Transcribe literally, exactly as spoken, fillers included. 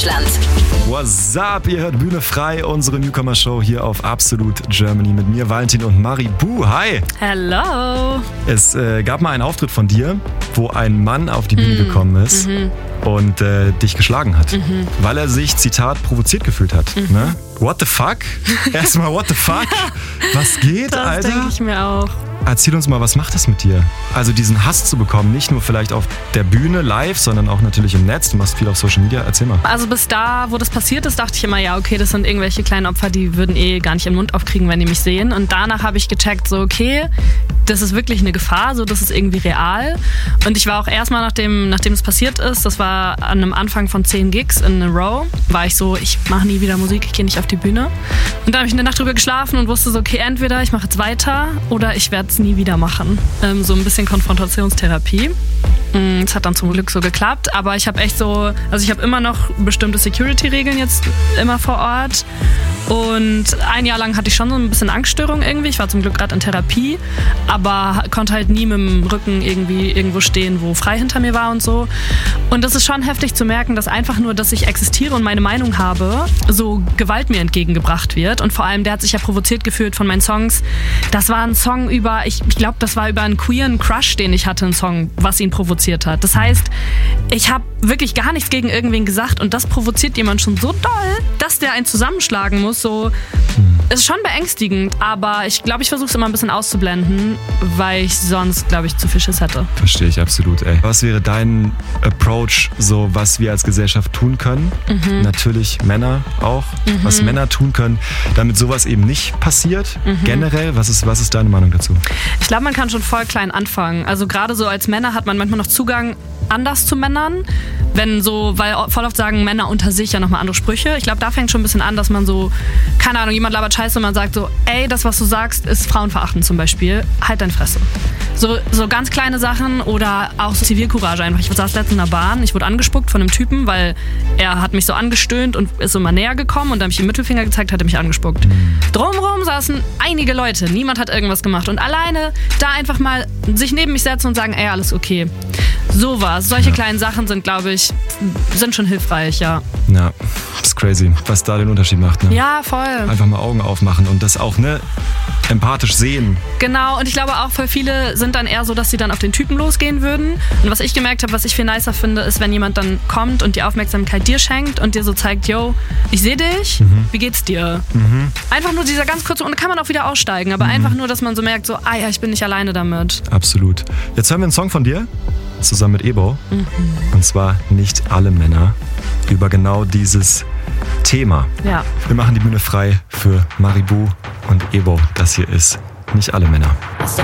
What's up? Ihr hört Bühne frei, unsere Newcomer-Show hier auf Absolut Germany mit mir, Valentin und Maribu. Hi! Hello! Es äh, gab mal einen Auftritt von dir, wo ein Mann auf die Bühne mm. gekommen ist mm-hmm. und äh, dich geschlagen hat, mm-hmm. weil er sich, Zitat, provoziert gefühlt hat. Mm-hmm. Ne? What the fuck? Erstmal what the fuck? Was geht, das Alter? Das denke ich mir auch. Erzähl uns mal, was macht das mit dir? Also diesen Hass zu bekommen, nicht nur vielleicht auf der Bühne live, sondern auch natürlich im Netz. Du machst viel auf Social Media. Erzähl mal. Also bis da, wo das passiert ist, dachte ich immer, ja okay, das sind irgendwelche kleinen Opfer, die würden eh gar nicht den Mund aufkriegen, wenn die mich sehen. Und danach habe ich gecheckt, so okay, das ist wirklich eine Gefahr, so das ist irgendwie real. Und ich war auch erstmal, nachdem, nachdem es passiert ist, das war an einem Anfang von zehn Gigs in a row, war ich so, ich mache nie wieder Musik, ich gehe nicht auf die Bühne. Und dann habe ich eine Nacht drüber geschlafen und wusste so, okay, entweder ich mache jetzt weiter oder ich werde es nie wieder machen. Ähm, so ein bisschen Konfrontationstherapie. Es hat dann zum Glück so geklappt, aber ich habe echt so, also ich habe immer noch bestimmte Security-Regeln jetzt immer vor Ort und ein Jahr lang hatte ich schon so ein bisschen Angststörung irgendwie. Ich war zum Glück gerade in Therapie, aber konnte halt nie mit dem Rücken irgendwie irgendwo stehen, wo frei hinter mir war und so. Und das ist schon heftig zu merken, dass einfach nur, dass ich existiere und meine Meinung habe, so Gewalt mir entgegengebracht wird. Und vor allem, der hat sich ja provoziert gefühlt von meinen Songs. Das war ein Song über, ich, ich glaube, das war über einen queeren Crush, den ich hatte, ein Song, was ihn provoziert hat. Das heißt, ich habe wirklich gar nichts gegen irgendwen gesagt und das provoziert jemand schon so doll, dass der einen zusammenschlagen muss. So, ist schon beängstigend, aber ich glaube, ich versuche es immer ein bisschen auszublenden, weil ich sonst, glaube ich, zu viel Schiss hätte. Verstehe ich absolut, ey. Was wäre dein Approach, so was wir als Gesellschaft tun können? Mhm. Natürlich Männer auch. Mhm. Was Männer tun können, damit sowas eben nicht passiert. Mhm. Generell, was ist, was ist deine Meinung dazu? Ich glaube, man kann schon voll klein anfangen. Also gerade so als Männer hat man manchmal noch Zugang anders zu Männern. Wenn so, weil voll oft sagen Männer unter sich ja nochmal andere Sprüche. Ich glaube, da fängt schon ein bisschen an, dass man so, keine Ahnung, jemand labert Scheiße und man sagt so, ey, das, was du sagst, ist frauenverachtend zum Beispiel. Halt deine Fresse. So, so ganz kleine Sachen oder auch so Zivilcourage einfach. Ich saß letztens in der Bahn, ich wurde angespuckt von einem Typen, weil er hat mich so angestöhnt und ist so mal näher gekommen und dann habe ich ihm Mittelfinger gezeigt, hat er mich angespuckt. Mhm. Drumherum saßen einige Leute, niemand hat irgendwas gemacht und alleine da einfach mal sich neben mich setzen und sagen, ey, alles okay. Sowas, solche ja. kleinen Sachen sind, glaube ich, sind schon hilfreich, ja. Ja, das ist crazy, was da den Unterschied macht, ne? Ja, voll. Einfach mal Augen aufmachen und das auch, ne, empathisch sehen. Genau, und ich glaube auch, für viele sind dann eher so, dass sie dann auf den Typen losgehen würden. Und was ich gemerkt habe, was ich viel nicer finde, ist, wenn jemand dann kommt und die Aufmerksamkeit dir schenkt und dir so zeigt, yo, ich sehe dich, mhm. wie geht's dir? Mhm. Einfach nur dieser ganz kurze, und da kann man auch wieder aussteigen, aber mhm. einfach nur, dass man so merkt, so, ah ja, ich bin nicht alleine damit. Absolut. Jetzt hören wir einen Song von dir, zusammen mit Ebo. Mhm. Und zwar Nicht alle Männer, über genau dieses Thema. Ja. Wir machen die Bühne frei für Maribu und Ebo. Das hier ist Nicht alle Männer.